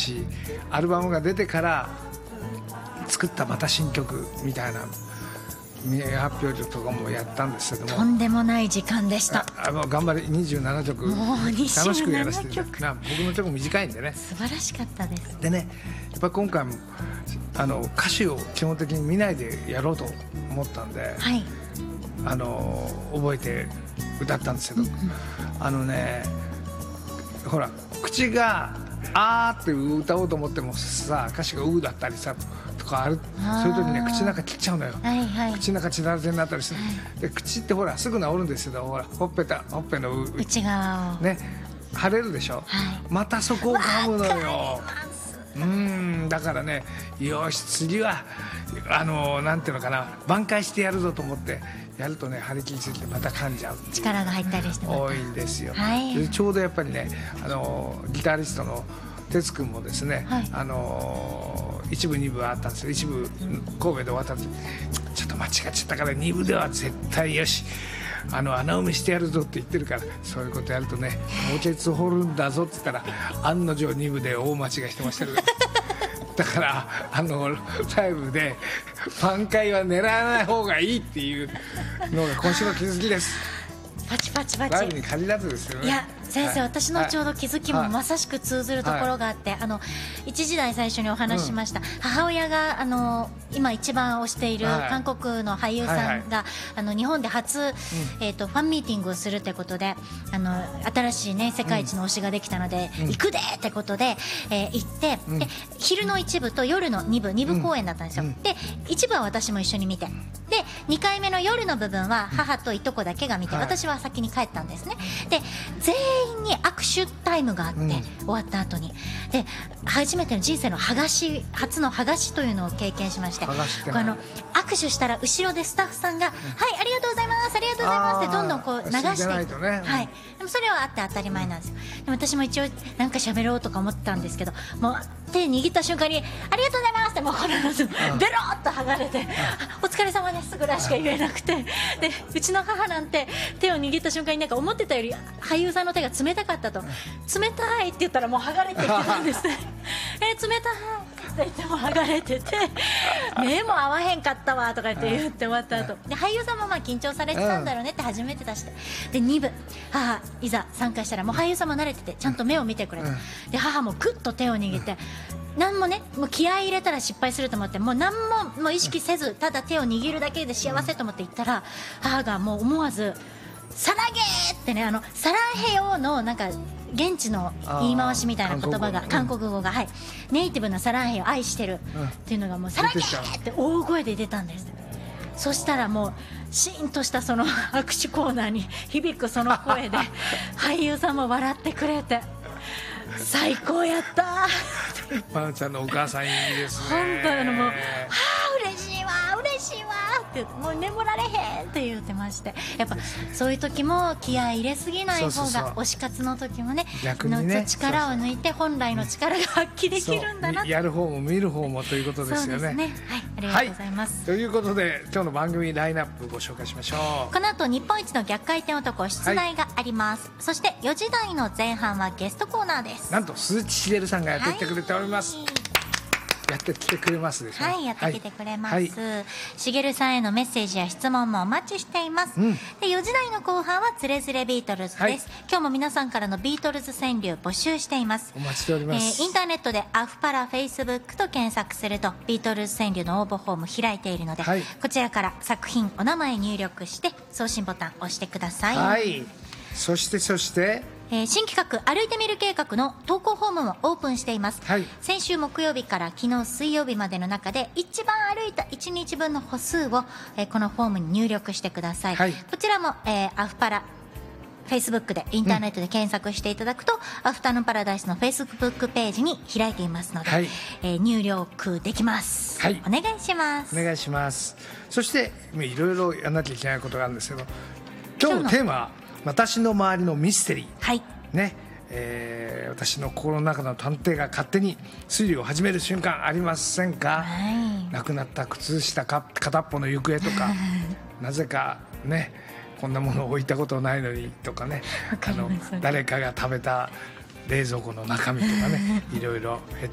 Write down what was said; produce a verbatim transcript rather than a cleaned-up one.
し、アルバムが出てから作ったまた新曲みたいな名発表曲とかもやったんですけども、 とんでもない時間でした。 ああの頑張りにじゅうななきょく楽しくやらせていただく。僕の曲短いんでね、 素晴らしかったです。 でね、やっぱ今回もあの歌詞を基本的に見ないでやろうと思ったんで、 はい、 あの覚えて歌ったんですけど、うんうん、あのね、ほら口があーって歌おうと思ってもさ、歌詞がうーだったりさとかある、そういう時にね口の中切っちゃうのよ、 はいはい、 口の中血だらけになったりする、はい、で口ってほらすぐ治るんですけど、ほらほっぺたほっぺの内側をね腫れるでしょ、はい、またそこを噛むのよ。うーん、だからね、よし次はあのなんていうのかな、挽回してやるぞと思ってやるとね、張り切りすぎてまた噛んじゃう、 力が入ったりして多いんですよ、 はい、 でちょうどやっぱりね、あのギタリストの哲君もですね、 はい、 あの一部二部あったんですよ。一部神戸で終わったんです。ちょっと間違っちゃったから二部では絶対よし、あの穴埋めしてやるぞって言ってるから、そういうことやるとね、墓穴掘るんだぞって言ったら案の定に部で大間違いしてましたけどだからあのライブで挽回は狙わない方がいいっていうのが今週の気づきです。 パチパチパチ、 ライブに限らずですよね。 いや先生、はい、私のちょうど気づきもまさしく通ずるところがあって、はい、あの一時代最初にお話ししました、うん、母親があの今一番推している韓国の俳優さんが、はいはい、あの日本で初、うん、えー、とファンミーティングをするということで、あの新しい、ね、世界一の推しができたので、うん、行くでってことで、えー、行って、うん、で昼の一部と夜の二部二部公演だったんですよ、うん、で一部は私も一緒に見て、でにかいめの夜の部分は母といとこだけが見て、うん、私は先に帰ったんですね。で全員に握手タイムがあって、うん、終わった後にで初めての人生の剥がし初の剥がしというのを経験しまして、あの握手したら後ろでスタッフさんが、うん、はいありがとうございますありがとうございますってどんどんこう流していく、ね、はい、でもそれはあって当たり前なんですよ。でも私も一応なんか喋ろうとか思ってたんですけど、もう手握った瞬間にありがとうございますってもうこのベロッと剥がれて、お疲れ様ですぐらいしか言えなくて、でうちの母なんて手を握った瞬間になんか思ってたより俳優さんの手が冷たかったと、冷たいって言ったらもう剥がれてきてたんですえ冷たいって言っても剥がれてて目も合わへんかったわとか言って言って終わった後で、俳優さんもまあ緊張されてたんだろうねって初めて出して、でに部母いざ参加したらもう俳優さんも慣れててちゃんと目を見てくれた、で母もグッと手を握って何もね、もう気合い入れたら失敗すると思ってもう何ももう意識せずただ手を握るだけで幸せと思って言ったら、母がもう思わずサラゲーってね、あのサラヘヨのなんか現地の言い回しみたいな言葉が韓国語が、はい、ネイティブなサラヘヨ愛してるっていうのがもうサラゲーって大声で出たんです。そしたらもうシーンとしたその握手コーナーに響くその声で俳優さんも笑ってくれて最高やったまなちゃんのお母さんいいですね。 本当にもうはあ嬉しいわ嬉しいわってもう眠られへんって言ってまして、やっぱそういう時も気合い入れすぎない方が推し活の時もね逆にねの力を抜いて本来の力が発揮できるんだな、 やる方も見る方もということですよね。 そうですね、はい、ありがとうございます、 はい、ということで今日の番組ラインナップご紹介しましょう。 この後日本一の逆回転男出題があります、はい、そしてよじ台の前半はゲストコーナーです。 なんと鈴木しげるさんがやってきてくれております、はい、やってきてくれますでしょう。 はい、やってきてくれます、 はいはい、しげるさんへのメッセージや質問もお待ちしています、うん、でよじ台の後半はつれづれビートルズです、はい、今日も皆さんからのビートルズ川柳募集しています。 お待ちしております、 えー、インターネットでアフパラフェイスブックと検索するとビートルズ川柳の応募フォーム開いているので、はい、こちらから作品お名前入力して送信ボタン押してください。 はい、そしてそしてえー、新企画歩いてみる計画の投稿フォームもオープンしています、はい、先週木曜日から昨日水曜日までの中で一番歩いたいちにちぶんの歩数を、えー、このフォームに入力してください、はい、こちらも、えー、アフパラフェイスブックでインターネットで検索していただくと、うん、アフタヌーンパラダイスのフェイスブックページに開いていますので、はい、えー、入力できます、はい、お願いしますお願いします。そしていろいろやらなきゃいけないことがあるんですけど、今日のテーマは私の周りのミステリー、はいね、えー、私の心の中の探偵が勝手に推理を始める瞬間ありませんか、はい、なくなった靴下か片っぽの行方とかなぜかねこんなものを置いたことないのにとかね、あの誰かが食べた冷蔵庫の中身とかねいろいろ